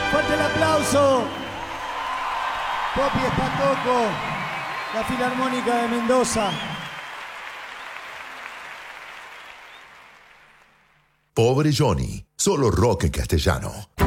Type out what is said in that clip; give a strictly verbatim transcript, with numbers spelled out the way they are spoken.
Fuerte el aplauso. Popi Espatoco, la Filarmónica de Mendoza. Pobre Johnny, solo rock en castellano.